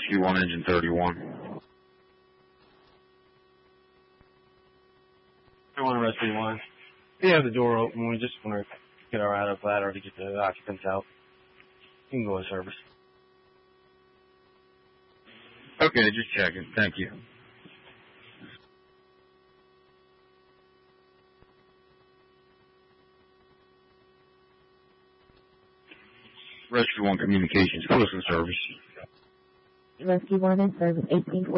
Rescue 1, engine 31. 31 Rescue 1. We have the door open. We just want to get our out of ladder to get the occupants out. You can go to service. Okay, just checking. Thank you. Rescue 1 Communications, close in service. Rescue 1 in service, 1840.